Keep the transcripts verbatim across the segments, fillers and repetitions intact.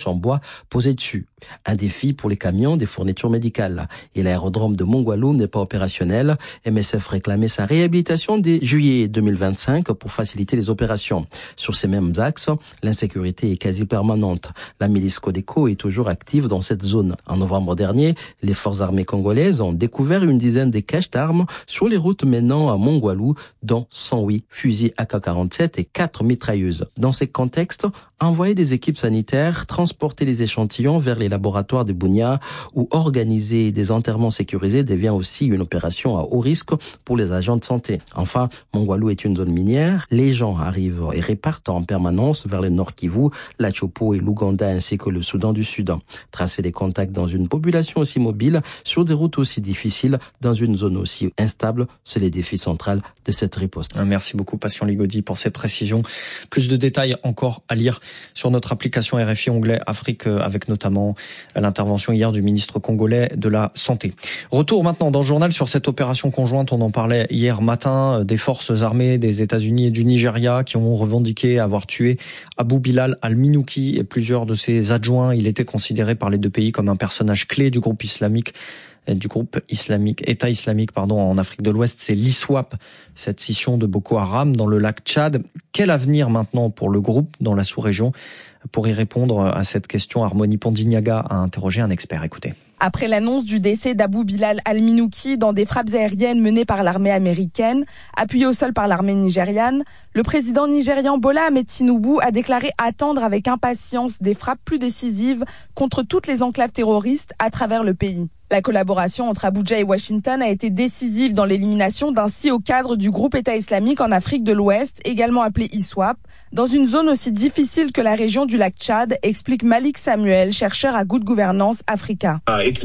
marche en bois posée dessus. Un défi pour les camions des fournitures médicales. Et l'aérodrome de Mongwalu n'est pas opérationnel. M S F réclamait sa réhabilitation dès juillet deux mille vingt-cinq pour faciliter les opérations. Sur ces mêmes axes, l'insécurité est quasi permanente. La milice Codeco est toujours active dans cette zone. En novembre dernier, les forces armées congolaises ont découvert une dizaine de caches d'armes sur les routes menant à Mongwalu, dont cent huit fusils A K quarante-sept et quatre mitrailleuses. Dans ces contextes, envoyer des équipes sanitaires, transporter les échantillons vers les laboratoires de Bunia ou organiser des enterrements sécurisés devient aussi une opération à haut risque pour les agents de santé. Enfin, Mongwalu est une zone minière. Les gens arrivent et repartent en permanence vers le Nord Kivu, la Chopo et l'Ouganda ainsi que le Soudan du Sud. Tracer des contacts dans une population aussi mobile, sur des routes aussi difficiles, dans une zone aussi instable, c'est le défi central de cette riposte. Merci beaucoup Patient Ligaudy pour ces précisions. Plus de détails encore à lire sur notre application R F I onglet Afrique, avec notamment l'intervention hier du ministre congolais de la Santé. Retour maintenant dans le journal sur cette opération conjointe, on en parlait hier matin, des forces armées des États-Unis et du Nigeria qui ont revendiqué avoir tué Abou Bilal al-Minouki et plusieurs de ses adjoints. Il était considéré par les deux pays comme un personnage clé du groupe islamique du groupe islamique, État islamique, pardon, en Afrique de l'Ouest. C'est l'I S W A P, cette scission de Boko Haram dans le lac Tchad. Quel avenir maintenant pour le groupe dans la sous-région? Pour y répondre à cette question, Harmonie Pondignaga a interrogé un expert. Écoutez. Après l'annonce du décès d'Abou Bilal al-Minouki dans des frappes aériennes menées par l'armée américaine, appuyée au sol par l'armée nigériane, le président nigérian Bola Ahmed Tinubu a déclaré attendre avec impatience des frappes plus décisives contre toutes les enclaves terroristes à travers le pays. La collaboration entre Abuja et Washington a été décisive dans l'élimination d'un C I O cadre du groupe État islamique en Afrique de l'Ouest, également appelé I S W A P, dans une zone aussi difficile que la région du lac Tchad, explique Malik Samuel, chercheur à Good Governance Africa.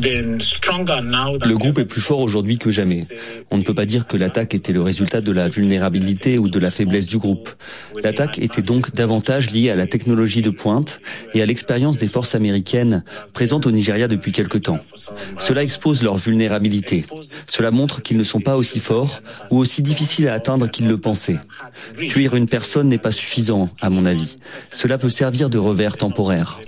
Le groupe est plus fort aujourd'hui que jamais. On ne peut pas dire que l'attaque était le résultat de la vulnérabilité ou de la faiblesse du groupe. L'attaque était donc davantage liée à la technologie de pointe et à l'expérience des forces américaines présentes au Nigeria depuis quelque temps. Cela expose leur vulnérabilité. Cela montre qu'ils ne sont pas aussi forts ou aussi difficiles à atteindre qu'ils le pensaient. Tuer une personne n'est pas suffisant, à mon avis. Cela peut servir de revers temporaire.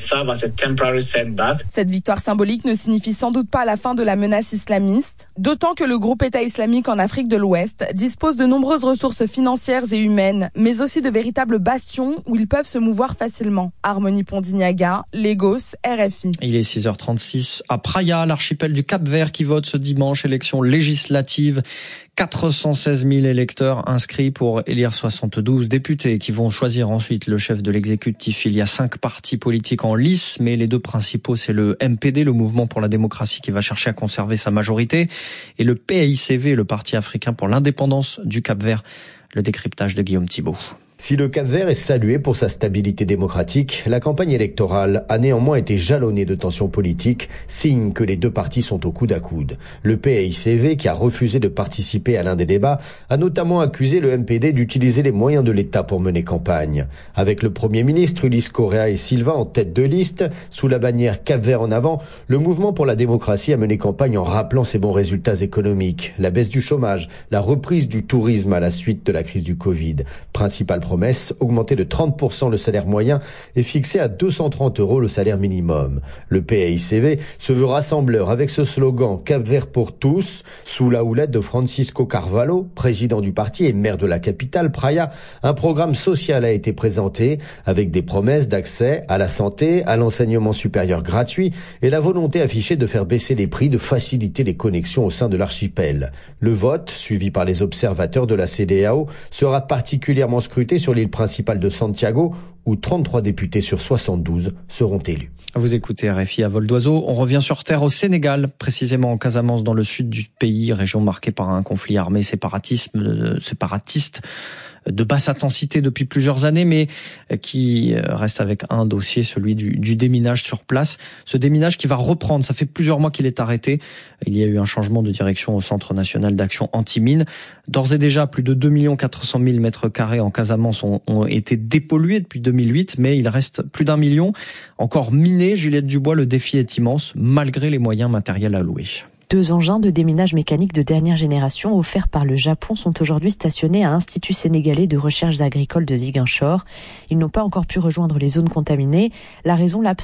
Cette victoire symbolique ne signifie sans doute pas la fin de la menace islamiste, d'autant que le groupe État islamique en Afrique de l'Ouest dispose de nombreuses ressources financières et humaines, mais aussi de véritables bastions où ils peuvent se mouvoir facilement. Harmonie Pondignaga, Lagos, R F I. Il est six heures trente-six à Praia, l'archipel du Cap-Vert qui vote ce dimanche, élection législative. quatre cent seize mille électeurs inscrits pour élire soixante-douze députés qui vont choisir ensuite le chef de l'exécutif. Il y a cinq partis politiques en lice, mais les deux principaux, c'est le M P D, le Mouvement pour la démocratie, qui va chercher à conserver sa majorité, et le P I C V, le Parti africain pour l'indépendance du Cap-Vert. Le décryptage de Guillaume Thibault. Si le Cap-Vert est salué pour sa stabilité démocratique, la campagne électorale a néanmoins été jalonnée de tensions politiques, signe que les deux partis sont au coude à coude. Le P I C V, qui a refusé de participer à l'un des débats, a notamment accusé le M P D d'utiliser les moyens de l'État pour mener campagne. Avec le Premier ministre Ulysse Correa et Silva en tête de liste, sous la bannière Cap-Vert en avant, le Mouvement pour la démocratie a mené campagne en rappelant ses bons résultats économiques, la baisse du chômage, la reprise du tourisme à la suite de la crise du Covid. Principal promesse, augmenter de trente pour cent le salaire moyen et fixer à deux cent trente euros le salaire minimum. Le P I C V se veut rassembleur avec ce slogan « Cap-Vert pour tous » sous la houlette de Francisco Carvalho, président du parti et maire de la capitale, Praia. Un programme social a été présenté avec des promesses d'accès à la santé, à l'enseignement supérieur gratuit et la volonté affichée de faire baisser les prix, de faciliter les connexions au sein de l'archipel. Le vote, suivi par les observateurs de la C E D E A O, sera particulièrement scruté sur l'île principale de Santiago, où trente-trois députés sur soixante-douze seront élus. Vous écoutez R F I à vol d'oiseau. On revient sur terre au Sénégal, précisément en Casamance, dans le sud du pays, région marquée par un conflit armé séparatisme, séparatiste de basse intensité depuis plusieurs années, mais qui reste avec un dossier, celui du, du déminage sur place. Ce déminage qui va reprendre, ça fait plusieurs mois qu'il est arrêté. Il y a eu un changement de direction au Centre national d'action anti-mine. D'ores et déjà, plus de deux millions quatre cent mille mètres carrés en Casamance ont, ont été dépollués depuis deux mille huit, mais il reste plus d'un million encore minés. Juliette Dubois, le défi est immense, malgré les moyens matériels alloués. Deux engins de déminage mécanique de dernière génération offerts par le Japon sont aujourd'hui stationnés à l'Institut sénégalais de recherches agricoles de Ziguinchor. Ils n'ont pas encore pu rejoindre les zones contaminées. La raison, l'absence